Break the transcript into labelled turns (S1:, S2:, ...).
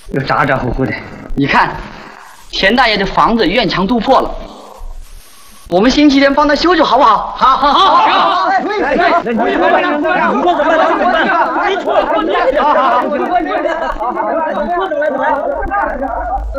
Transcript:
S1: 又咋咋呼呼的。
S2: 你看，钱大爷的房子院墙都破了，我们星期天帮他修修好不好？
S1: 好。
S2: 好。
S1: 你说怎么办？